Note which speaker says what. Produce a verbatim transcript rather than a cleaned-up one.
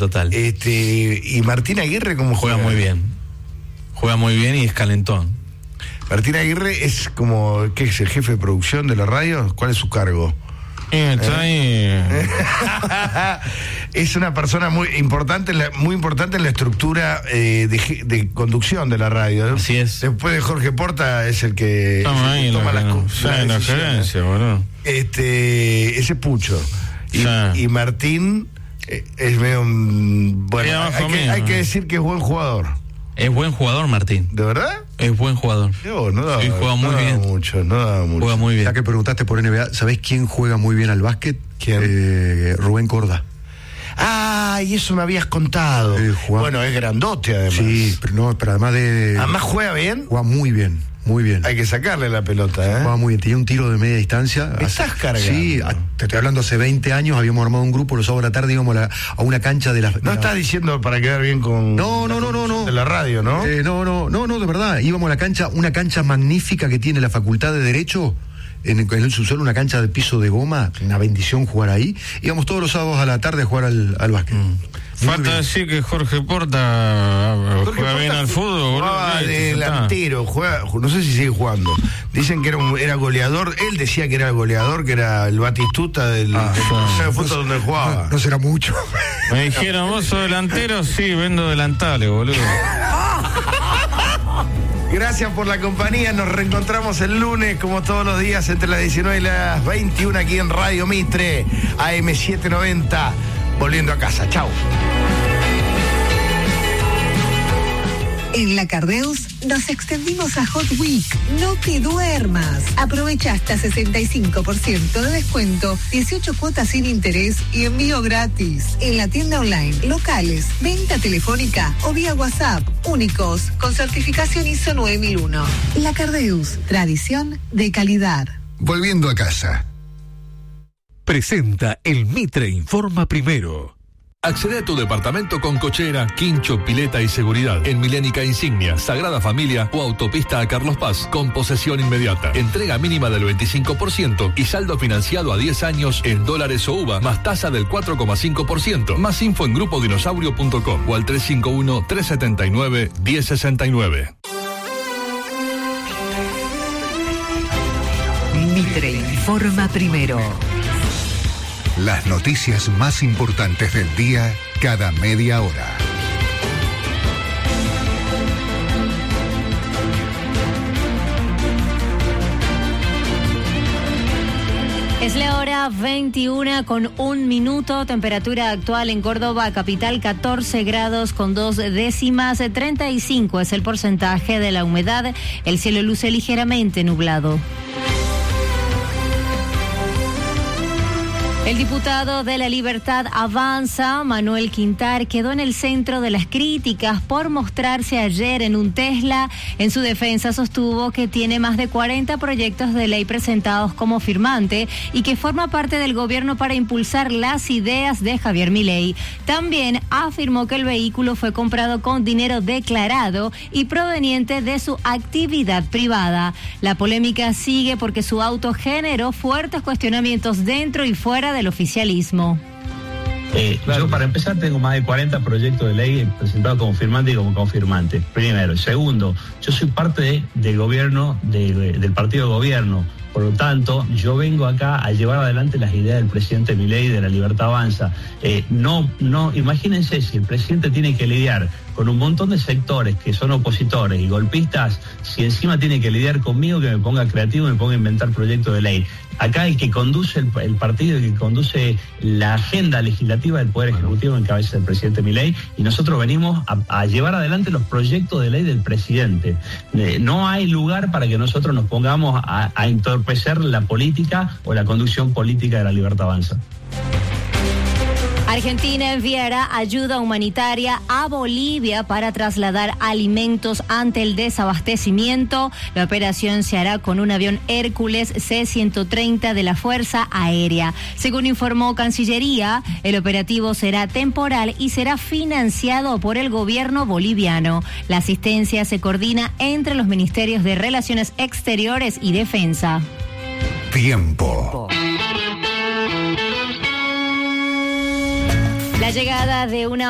Speaker 1: total.
Speaker 2: Este, y Martín Aguirre, ¿cómo juega?
Speaker 1: Juega muy bien. Juega muy bien y es calentón.
Speaker 2: Martín Aguirre es como, ¿qué es? ¿El jefe de producción de la radio? ¿Cuál es su cargo?
Speaker 1: Eh, está ahí.
Speaker 2: Es una persona muy importante, muy importante en la estructura eh, de, de conducción de la radio.
Speaker 1: Así es.
Speaker 2: Después de Jorge Porta es el que, es el que toma las cosas. Este, ese Pucho. Y, sí. y Martín eh, es medio un, bueno, hay, hay, que, hay que decir que es buen jugador.
Speaker 1: Es buen jugador, Martín.
Speaker 2: ¿De verdad?
Speaker 1: Es buen jugador.
Speaker 2: Yo, no daba,
Speaker 1: sí, juega muy
Speaker 2: no
Speaker 1: bien.
Speaker 2: Daba mucho, no daba mucho.
Speaker 1: Juega muy bien.
Speaker 3: Ya que preguntaste por N B A, ¿sabés quién juega muy bien al básquet?
Speaker 2: ¿Quién?
Speaker 3: Eh, Rubén Corda.
Speaker 2: Ah, y eso me habías contado.
Speaker 3: Eh, juega...
Speaker 2: Bueno, es grandote además.
Speaker 3: Sí, pero no, pero además de...
Speaker 2: Además juega bien.
Speaker 3: Juega muy bien, muy bien.
Speaker 2: Hay que sacarle la pelota, ¿eh?
Speaker 3: Juega muy bien, tenía un tiro de media distancia.
Speaker 2: ¿Me
Speaker 3: hace...
Speaker 2: estás cargando?
Speaker 3: Sí, a, te estoy hablando hace veinte años, habíamos armado un grupo los sábados de la tarde, íbamos a, la, a una cancha de la... De
Speaker 2: no
Speaker 3: la...
Speaker 2: estás diciendo para quedar bien con...
Speaker 3: No, no, no, no, no.
Speaker 2: De la radio, ¿no?
Speaker 3: Eh, no, no, no, no, de verdad. Íbamos a la cancha, una cancha magnífica que tiene la Facultad de Derecho, en el, en el subsuelo, una cancha de piso de goma, una bendición jugar ahí. Íbamos todos los sábados a la tarde a jugar al, al básquet. Mm.
Speaker 1: Falta decir que Jorge Porta Jorge juega Porta bien al fútbol.
Speaker 2: Jugaba de delantero, juega, no sé si sigue jugando. Dicen que era, un, era goleador, él decía que era el goleador, que era el Batistuta del,
Speaker 3: ah,
Speaker 2: del
Speaker 3: no,
Speaker 2: de fútbol
Speaker 3: no,
Speaker 2: donde jugaba.
Speaker 3: No, no será mucho.
Speaker 1: Me dijeron, vos sos delantero, sí, vendo delantales, boludo.
Speaker 2: Gracias por la compañía, nos reencontramos el lunes como todos los días entre las diecinueve y las veintiuna aquí en Radio Mitre, A M setecientos noventa, volviendo a casa, chau.
Speaker 4: En la Cardeus nos extendimos a Hot Week. No te duermas. Aprovecha hasta sesenta y cinco por ciento de descuento, dieciocho cuotas sin interés y envío gratis. En la tienda online, locales, venta telefónica o vía WhatsApp. Únicos, con certificación I S O nueve mil uno. La Cardeus, tradición de calidad.
Speaker 5: Volviendo a casa.
Speaker 6: Presenta el Mitre Informa Primero.
Speaker 7: Accede a tu departamento con cochera, quincho, pileta y seguridad en Milénica Insignia, Sagrada Familia o Autopista a Carlos Paz con posesión inmediata. Entrega mínima del veinticinco por ciento y saldo financiado a diez años en dólares o U V A más tasa del cuatro coma cinco por ciento. Más info en grupo dinosaurio punto com o al tres cinco uno, tres siete nueve, uno cero seis nueve.
Speaker 4: Mitre Informa Primero.
Speaker 5: Las noticias más importantes del día cada media hora.
Speaker 8: Es la hora veintiuna con un minuto, temperatura actual en Córdoba, capital catorce grados con dos décimas, treinta y cinco es el porcentaje de la humedad, el cielo luce ligeramente nublado. El diputado de La Libertad Avanza, Manuel Quintar, quedó en el centro de las críticas por mostrarse ayer en un Tesla. En su defensa sostuvo que tiene más de cuarenta proyectos de ley presentados como firmante y que forma parte del gobierno para impulsar las ideas de Javier Milei. También afirmó que el vehículo fue comprado con dinero declarado y proveniente de su actividad privada. La polémica sigue porque su auto generó fuertes cuestionamientos dentro y fuera del oficialismo.
Speaker 9: Eh, claro. Yo, para empezar, tengo más de cuarenta proyectos de ley presentados como firmante y como confirmante. Primero. Segundo, yo soy parte de, del gobierno, de, de, del partido de gobierno. Por lo tanto, yo vengo acá a llevar adelante las ideas del presidente Milei de La Libertad Avanza. Eh, no, no, imagínense si el presidente tiene que lidiar con un montón de sectores que son opositores y golpistas, si encima tiene que lidiar conmigo, que me ponga creativo y me ponga a inventar proyectos de ley. Acá el que conduce el, el partido, el que conduce la agenda legislativa del Poder Ejecutivo en cabeza del presidente Milei, y nosotros venimos a, a llevar adelante los proyectos de ley del presidente. Eh, no hay lugar para que nosotros nos pongamos a, a entorpecer la política o la conducción política de La Libertad Avanza.
Speaker 8: Argentina enviará ayuda humanitaria a Bolivia para trasladar alimentos ante el desabastecimiento. La operación se hará con un avión Hércules C ciento treinta de la Fuerza Aérea. Según informó Cancillería, el operativo será temporal y será financiado por el gobierno boliviano. La asistencia se coordina entre los ministerios de Relaciones Exteriores y Defensa.
Speaker 5: Tiempo.
Speaker 8: La llegada de una